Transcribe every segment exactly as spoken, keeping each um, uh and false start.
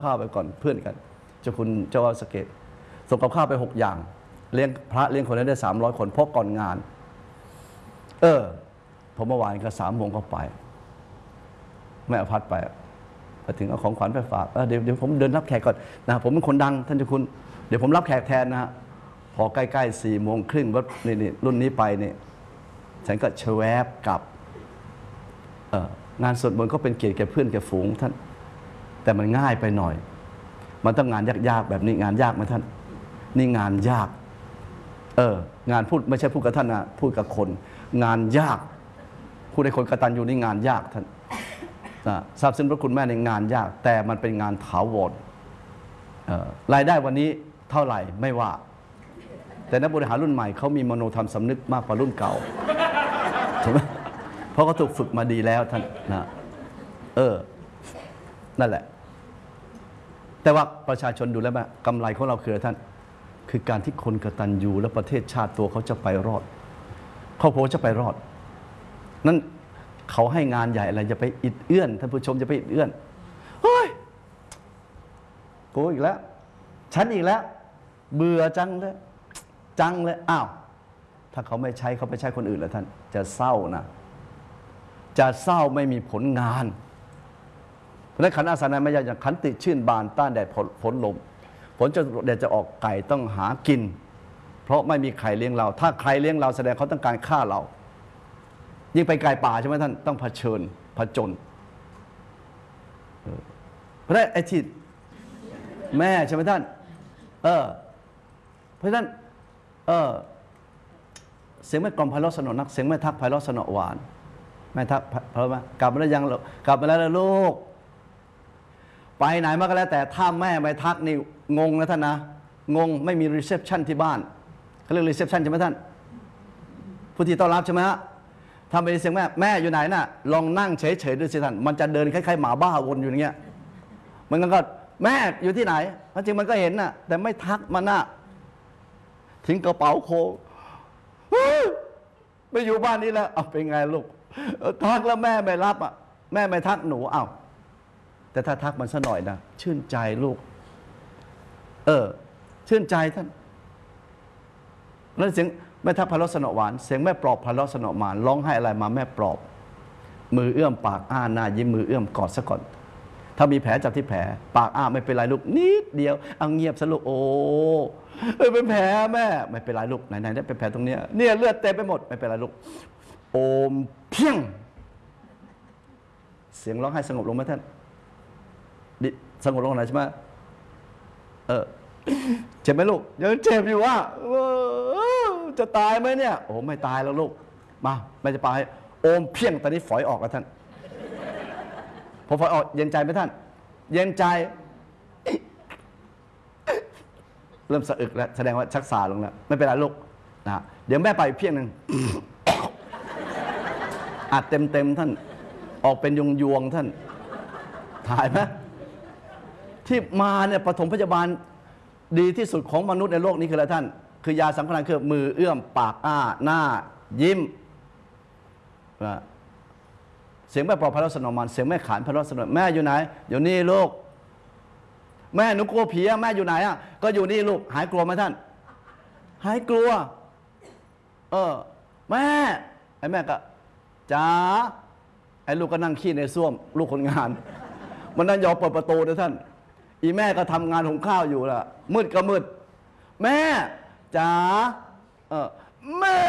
ข้าวไปก่อนเพื่อนกันเจ้าคุณเจ้าว่าสเกตส่งกับข้าวไปหกอย่างเลี้ยงพระเลี้ยงคนนั้นได้สามร้อยคนพกก่อนงานเออผมเมื่อวานก็สามโมงก็ไปแม่อภัทรไปไปถึงเอาของขวัญไปฝากเดี๋ยวเดี๋ยวผมเดินรับแขกก่อนนะผมเป็นคนดังท่านเจ้าคุณเดี๋ยวผมรับแขกแทนนะฮะพอใกล้ๆสี่โมงครึ่งรถนี่นี่รุ่นนี้ไปเนี่ยฉันก็ชแวบกลับเอองานสวดมนต์ก็เป็นเกียรติแก่เพื่อนแก่ฝูงท่านแต่มันง่ายไปหน่อยมันต้องงานยากๆแบบนี้งานยากไหมท่านนี่งานยากเอองานพูดไม่ใช่พูดกับท่านนะพูดกับคนงานยากพูดให้คนกตัญญูนี่งานยากท่านนะทราบซึ้งพระคุณแม่ในงานยากแต่มันเป็นงานถาวรรายได้วันนี้เท่าไหร่ไม่ว่าแต่นักบริหารรุ่นใหม่เขามีมโนธรรมสำนึกมากกว่ารุ่นเก่าถูกไหมเพราะเขาถูกฝึกมาดีแล้วท่านนะเออนั่นแหละแต่ว่าประชาชนดูแล้วว่ากำไรของเราคือท่านคือการที่คนกตัญญูและประเทศชาติตัวเขาจะไปรอดครอบครัวจะไปรอดนั่นเขาให้งานใหญ่อะไรจะไปอิดเอื้อนท่านผู้ชมจะไปอิดเอื้อนเฮ้ยกูอีกแล้วฉันอีกแล้วเบื่อจังเลยจังเลยอ้าวถ้าเขาไม่ใช้เขาไปใช้คนอื่นแล้วท่านจะเศร้านะจะเศร้าไม่มีผลงานเพราะนั้นขันอาสานัยไม่ใช่อย่างขันติชื่นบานต้านแดดฝนลมฝนจะแดดจะออกไก่ต้องหากินเพราะไม่มีใครเลี้ยงเราถ้าใครเลี้ยงเราแสดงเขาต้องการฆ่าเรายิ่งไปไก่ป่าใช่ไหมท่านต้องเผชิญผจญเพราะนั้นไอ้ที่แม่ใช่ไหมท่านเออเพราะฉะนั้นเออเสียงแม่กล่อมไพเราะสนอนักเสียงแม่ทักไพเราะสนอหวานแม่ทักเพราะว่ากลับมาแล้วยังกลับมาแล้วลูกไปไหนมาก็แล้วแต่ถ้าแม่ไม่ทักนี่งงนะท่านนะงงไม่มีรีเซพชันที่บ้านเขาเรียกรีเซพชันใช่ไหมท่านผู้ที่ต้อนรับใช่ไหมฮะถ้าไม่ได้เสียงแม่แม่อยู่ไหนน่ะลองนั่งเฉยๆดูสิท่านมันจะเดินคล้ายๆหมาบ้าวนอยู่อย่างเงี้ยมันก็แม่อยู่ที่ไหนเพราะจริงมันก็เห็นน่ะแต่ไม่ทักมันน่ะทิ้งกระเป๋าโคไปอยู่บ้านนี้แล้วเอาเป็นไงลูกทักแล้วแม่ไม่รับอ่ะแม่ไม่ทักหนูเอ้าแต่ถ้าทักมันซะหน่อยนะชื่นใจลูกเออชื่นใจท่านแล้วเสียงแม่ทักไพเราะสนอหวานเสียงแม่ปลอบไพเราะสนอหวานร้องไห้อะไรมาแม่ปลอบมือเอื้อมปากอ้าหน้ายิ้มมือเอื้อมกอดซะก่อนถ้ามีแผลจับที่แผลปากอ้าไม่เป็นไรลูกนิดเดียวเอาเงียบซะลูกโอ้เป็นแผลแม่ไม่เป็นไรลูกไหนๆได้เป็นแผลตรงเนี้ยเนี่ยเลือดเต็มไปหมดไม่เป็นไรลูกโอมเพียงเสียงร้องไห้สงบลงไหมท่านสงบลงไหนใช่ไหมเออเจ็บไหมลูกยังเจ็บอยู่ว่าจะตายไหมเนี่ยโอ้ไม่ตายแล้วลูกมาไม่จะไปโอมเพียงตอนนี้ฝอยออกแล้วท่านพอฝอยออกเย็นใจไหมท่านเย็นใจเริ่มสะอึกแล้วแสดงว่าชักษาลงแล้วไม่เป็นไรลูกนะเดี๋ยวแม่ไปเพียงหนึ่งอัดเต็มเต็มท่านออกเป็นยวงยวงท่านถ่ายไหมที่มาเนี่ยปฐมพยาบาลดีที่สุดของมนุษย์ในโลกนี้คืออะไรท่านคือยาสำคัญคือมือเอื้อมปากอ้าหน้ายิ้มเสียงแม่ปลอบไพเราะสนอมันเสียงแม่ขานไพเราะสนอแม่อยู่ไหนเดี๋ยวนี้ลูกแม่หนูกลัวผีแม่อยู่ไหนอ่ะก็อยู่นี่ลูกหายกลัวไหมท่านหายกลัวเออแม่ไอ้แม่ก็จ๋าไอ้ลูกก็นั่งขี้ในส้วมลูกคนงานมันนั่งยอมเปิดประตูนะท่านอีแม่ก็ทำงานหุงข้าวอยู่ล่ะมืดก็มืดแม่จ๋าเออแม่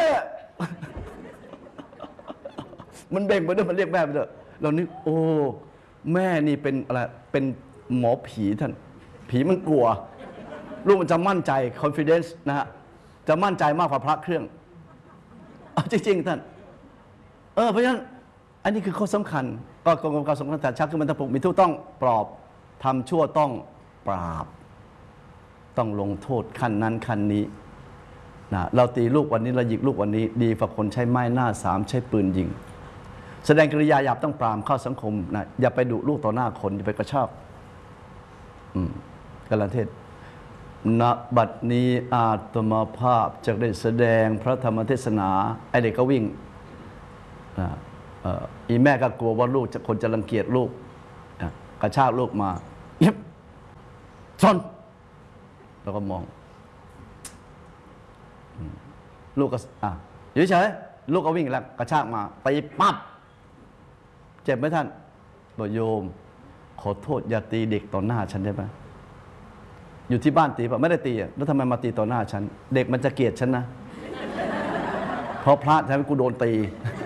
มันเบ่งไปด้วยมันเรียกแม่ไปเถอะเรานึกโอ้แม่นี่เป็นอะไรเป็นหมอผีท่านผีมันกลัวลูกมันจะมั่นใจ confidence นะฮะจะมั่นใจมากกว่าพระเครื่องจริงๆท่านเออเพราะฉะนั้นอันนี้คือข้อสำคัญก็กองกำกับสำคัญแต่ชักขึ้นมันตะปุกมีทุกต้องปลอบทำชั่วต้องปราบต้องลงโทษขั้นนั้นขั้นนี้นะเราตีลูกวันนี้เราหยิกลูกวันนี้ดีกว่าคนใช้ไม้หน้าสามใช้ปืนยิงแสดงกิริยาหยาบต้องปรามเข้าสังคมนะอย่าไปดุลูกต่อหน้าคนอย่าไปกระชากอืมกาลเทศณบัดนี้อาตมาภาพจะได้แสดงพระธรรมเทศนาไอเด็กก็วิ่งนะอีแม่ก็กลัวว่าลูกจะคนจะรังเกียจลูกกระชากลูกมาชนแล้วก็มองลูกก็อ่ะอยู่เฉยลูกก็วิ่งแล้วกระชากมาตีปั๊บเจ็บไหมท่านบอกโยมขอโทษอย่าตีเด็กต่อหน้าฉันได้ไหมอยู่ที่บ้านตีป่ะไม่ได้ตีอ่ะแล้วทำไมมาตีต่อหน้าฉันเด็กมันจะเกลียดฉันนะเพราะพระทำให้กูโดนตี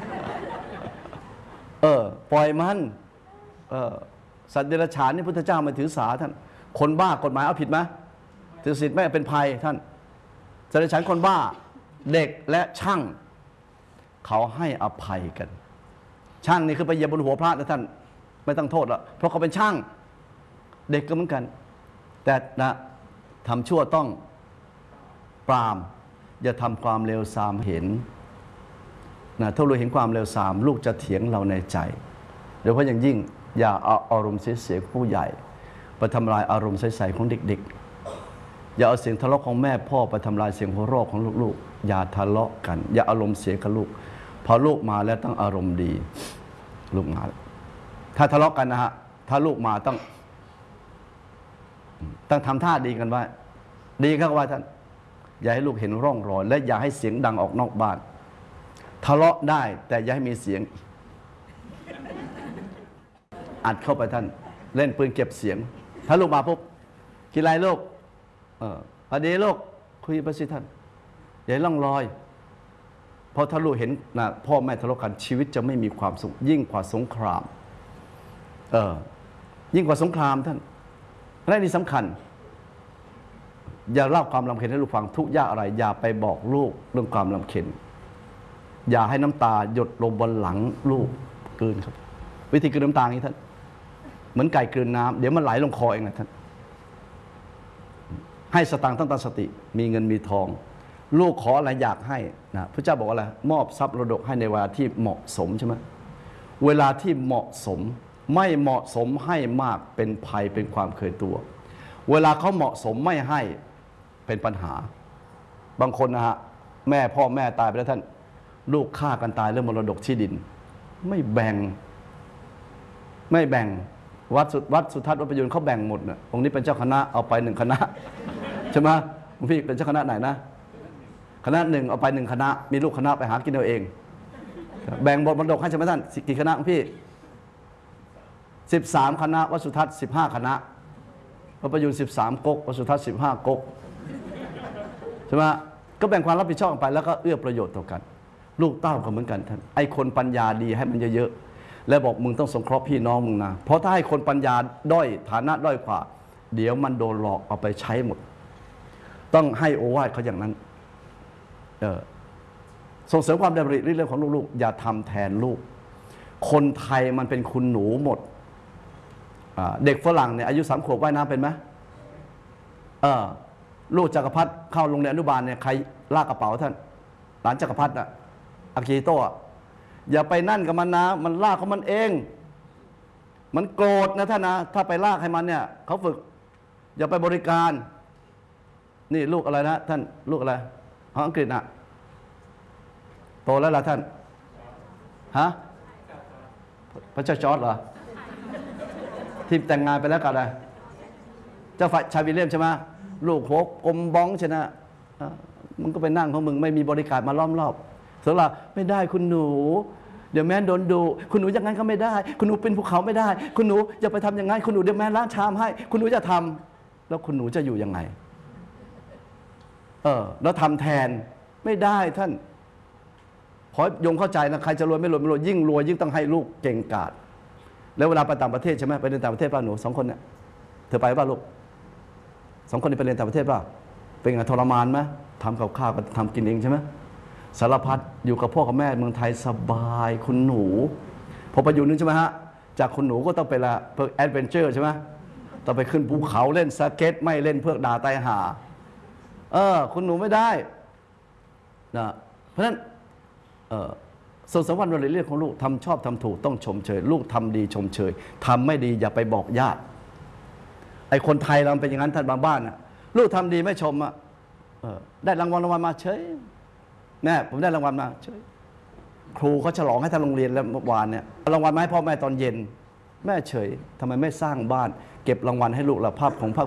เออปล่อยมันเออสัตว์เดรัจฉานนี่พุทธเจ้าไม่ถือสาท่านคนบ้ากฎหมายเอาผิดไหมถือศีลไม่เป็นภัยท่านสัตว์เดรัจฉานคนบ้าเด็กและช่างเขาให้อภัยกันช่างนี่คือไปเหยียบบนหัวพระนะท่านไม่ต้องโทษละเพราะเขาเป็นช่างเด็กก็เหมือนกันแต่นะทำชั่วต้องปรามอย่าทำความเลวทรามเห็นนะถ้าเราเห็นความเลวทรามลูกจะเถียงเราในใจโดยเฉพาะอย่างยิ่งอย่าเอาอารมณ์เสียๆผู้ใหญ่ไปทำลายอารมณ์ใสๆของเด็กๆอย่าเอาเสียงทะเลาะของแม่พ่อไปทำลายเสียงหัวเราะของลูกๆอย่าทะเลาะกันอย่าอารมณ์เสียกับลูกพอลูกมาแล้วต้องอารมณ์ดีลูกมาถ้าทะเลาะกันนะฮะถ้าลูกมาต้องต้องทำท่าดีกันไว้ดีก็ว่าท่านอย่าให้ลูกเห็นร่องรอยและอย่าให้เสียงดังออกนอกบ้านทะเลาะได้แต่อย่าให้มีเสียงอัดเข้าไปท่านเล่นปืนเก็บเสียงถ้าลูกมาปุ๊บกินอะไรลูกเออพอดีลูกคุยไปสิท่านอย่าให้ร่องรอยเพราะถ้าลูกเห็นนะพ่อแม่ทะเลาะกันชีวิตจะไม่มีความสุขยิ่งกว่าสงครามเออยิ่งกว่าสงครามท่านและนี่สำคัญอย่าเล่าความลำเค็ญให้ลูกฟังทุกข์ยากอะไรอย่าไปบอกลูกเรื่องความลำเค็ญอย่าให้น้ำตาหยดลงบนหลังลูกกลืนครับวิธีกลืนน้ำตาอย่างนี้ท่านเหมือนไก่กลืนน้ำเดี๋ยวมันไหลลงคอเองนะท่านให้สตางค์ตั้งแต่สติมีเงินมีทองลูกขออะไรอยากให้นะพระเจ้าบอกว่าอะไรมอบทรัพย์มรดกให้ในเวลาที่เหมาะสมใช่ไหมเวลาที่เหมาะสมไม่เหมาะสมให้มากเป็นภัยเป็นความเคยตัวเวลาเขาเหมาะสมไม่ให้เป็นปัญหาบางคนนะฮะแม่พ่อแม่ตายไปแล้วท่านลูกฆ่ากันตายเรื่องมรดกที่ดินไม่แบ่งไม่แบ่งวัดสุวัดสุทัศน์วัดประยุนเขาแบ่งหมดนะองค์นี้เป็นเจ้าคณะเอาไปหนึ่งคณะใช่ไหมหลวงพี่เป็นเจ้าคณะไหนนะคณะหนึ่งเอาไปหนึ่งคณะมีลูกคณะไปหากินเอาเองแบ่งบทมรดกให้ใช่ไหมท่านกี่คณะพี่สิบสามคณะวัดสุทัศน์สิบห้าคณะวัดประยุนสิบสามก๊กวัดสุทัศน์สิบห้าก๊กใช่ไหมก็แบ่งความรับผิดชอบไปแล้วก็เอื้อประโยชน์ต่อกันลูกเต้าก็เหมือนกันท่านไอ้คนปัญญาดีให้มันเยอะๆแล้วบอกมึงต้องสงเคราะห์พี่น้องมึงนะเพราะถ้าให้คนปัญญาด้อยฐานะด้อยกว่าเดี๋ยวมันโดนหลอกเอาไปใช้หมดต้องให้โอวาทเขาอย่างนั้นเออส่งเสริมความดำริเรื่องของลูกๆอย่าทำแทนลูกคนไทยมันเป็นคุณหนูหมดเด็กฝรั่งเนี่ยอายุสามขวบว่ายน้ำเป็นไหมเออลูกจักรพรรดิเข้าโรงเรียนอนุบาลเนี่ยใครลากกระเป๋าท่านหลานจักรพรรดิอะอากิฮิโตะอย่าไปนั่นกับมันนะมันลากของมันเองมันโกรธนะท่านนะถ้าไปลากให้มันเนี่ยเขาฝึกอย่าไปบริการนี่ลูกอะไรนะท่านลูกอะไรของอังกฤษอะโตแล้วล่ะท่านฮะพระเจ้าจอร์จเหรอที่แต่งงานไปแล้วกันอะไรเจ้าฝ่ายชายวิลเลียมใช่ไหมลูกหัวกลมบ้องใช่ไหมมึงก็ไปนั่งของมึงไม่มีบริการมาล้อมรอบสำหรับไม่ได้คุณหนูเดี๋ยวแม่โดนดูคุณหนูอย่างนั้นก็ไม่ได้คุณหนูเป็นภูเขาไม่ได้คุณหนูอย่าไปทำอย่างนั้นคุณหนูเดี๋ยวแม่ล้างชามให้คุณหนูจะทำแล้วคุณหนูจะอยู่ยังไงเออแล้วทำแทนไม่ได้ท่านขอโยมเข้าใจนะใครจะรวยไม่รวยไม่รวยยิ่งรวยยิ่งต้องให้ลูกเก่งกาจแล้วเวลาไปต่างประเทศใช่ไหมไปเรียนต่างประเทศป่ะหนูสองคนเนี่ยเธอไปป่ะลูกสองคนนี้ไปเรียนต่างประเทศป่ะเป็นไงทรมานไหมทำกับข้าวก็ทำกินเองใช่ไหมสารพัดอยู่กับพ่อกับแม่เมืองไทยสบายคุณหนูพอไปอยู่นึงใช่ไหมฮะจากคุณหนูก็ต้องไปละเพื่อแอดเวนเจอร์ใช่ไหมต้องไปขึ้นภูเขาเล่นสเก็ตไม่เล่นเพื่อด่าตายหาเออคุณหนูไม่ได้นะเพราะฉะนั้นส่วนสำคัญในเรื่องของลูกทำชอบทำถูกต้องชมเชยลูกทำดีชมเชยทำไม่ดีอย่าไปบอกญาติไอ้คนไทยเราเป็นอย่างนั้นท่านบางบ้านนะลูกทำดีไม่ชมอ่ะได้รางวัลรางวัลมาเฉยแม่ผมได้รางวัลมาเฉยครูเขาฉลองให้ทางโรงเรียนแล้วเมื่อวานเนี่ยรางวัลมาให้พ่อแม่ตอนเย็นแม่เฉยทำไมไม่สร้างบ้านเก็บรางวัลให้ลูกละภาพของภาพ